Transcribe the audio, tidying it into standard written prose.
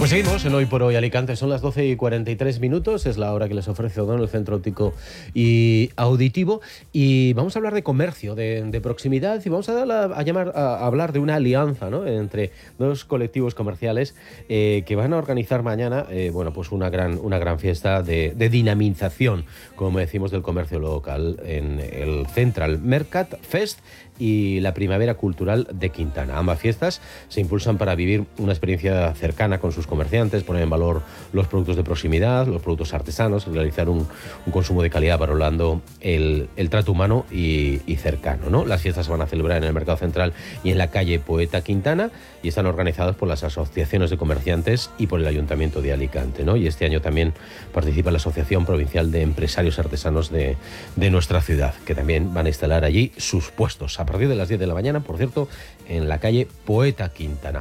Pues seguimos en Hoy por Hoy Alicante. Son las 12:43. Es la hora que les ofrece O'Donnell, el Centro Óptico y Auditivo. Y vamos a hablar de comercio, de proximidad. Y vamos a hablar de una alianza, ¿no?, entre dos colectivos comerciales que van a organizar mañana pues una gran fiesta de dinamización, como decimos, del comercio local en el Central Mercat Fest y la Primavera Cultural de Quintana. Ambas fiestas se impulsan para vivir una experiencia cercana con sus comerciantes, poner en valor los productos de proximidad, los productos artesanos, realizar un consumo de calidad valorando el trato humano y cercano, ¿no? Las fiestas se van a celebrar en el Mercado Central y en la calle Poeta Quintana y están organizadas por las asociaciones de comerciantes y por el Ayuntamiento de Alicante, ¿no? Y este año también participa la Asociación Provincial de Empresarios Artesanos de nuestra ciudad, que también van a instalar allí sus puestos a partir de las 10 de la mañana, por cierto, en la calle Poeta Quintana.